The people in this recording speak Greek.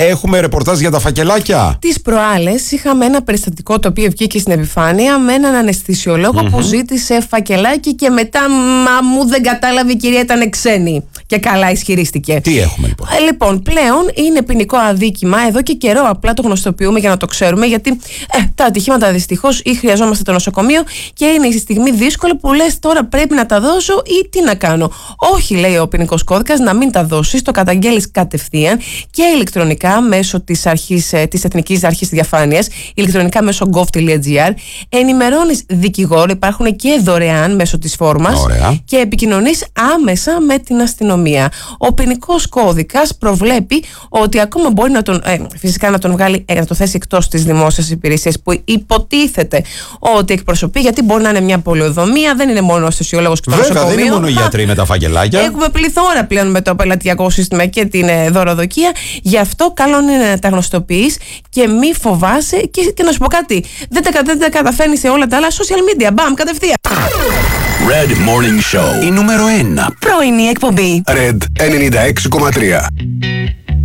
Έχουμε ρεπορτάζ για τα φακελάκια. Τις προάλλες είχαμε ένα περιστατικό το οποίο βγήκε στην επιφάνεια με έναν αναισθησιολόγο που ζήτησε φακελάκι και μετά μου δεν κατάλαβε η κυρία, ήταν ξένη. Και καλά ισχυρίστηκε. Τι έχουμε λοιπόν? Λοιπόν, πλέον είναι ποινικό αδίκημα εδώ και καιρό. Απλά το γνωστοποιούμε για να το ξέρουμε, γιατί τα ατυχήματα δυστυχώς ή χρειαζόμαστε το νοσοκομείο και είναι η στιγμή δύσκολη που λες τώρα πρέπει να τα δώσω ή τι να κάνω. Όχι, λέει ο ποινικός κώδικας, να μην τα δώσεις, το καταγγέλεις κατευθείαν και ηλεκτρονικά μέσω της Εθνικής Αρχής Διαφάνειας, ηλεκτρονικά μέσω gov.gr. Ενημερώνεις δικηγόρο, υπάρχουν και δωρεάν μέσω της φόρμας. Ωραία. Και επικοινωνείς άμεσα με την αστυνομία. Ο ποινικός κώδικας προβλέπει ότι ακόμα μπορεί να τον, φυσικά να τον βγάλει, να το θέσει εκτός της δημόσιας υπηρεσίας που υποτίθεται ότι εκπροσωπεί, γιατί μπορεί να είναι μια πολεοδομία, δεν είναι μόνο ο αισθησιολόγος και το νοσοκομείο. Βέβαια, δεν είναι μόνο οι γιατροί με τα φακελάκια. Έχουμε πληθώρα πλέον με το πελατειακό σύστημα και την δωροδοκία. Γι' αυτό καλό είναι να τα γνωστοποιείς και μη φοβάσαι. Και να σου πω κάτι, δεν τα καταφέρνεις σε όλα τα άλλα social media. Μπαμ, κατευθείαν. Red Morning Show. Η νούμερο 1 πρωινή εκπομπή. Red 96,3.